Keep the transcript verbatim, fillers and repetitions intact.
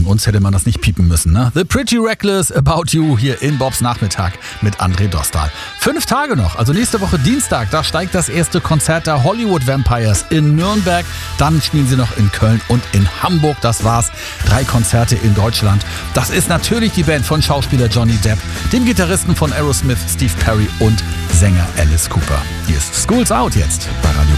uns hätte man das nicht piepen müssen, ne? The Pretty Reckless About You hier in Bobs Nachmittag mit André Dostal. Fünf Tage noch, also nächste Woche Dienstag, da steigt das erste Konzert der Hollywood Vampires in Nürnberg. Dann spielen sie noch in Köln und in Hamburg. Das war's. Drei Konzerte in Deutschland. Das ist natürlich die Band von Schauspieler Johnny Depp, dem Gitarristen von Aerosmith Steve Perry und Sänger Alice Cooper. Hier ist School's Out jetzt bei Radio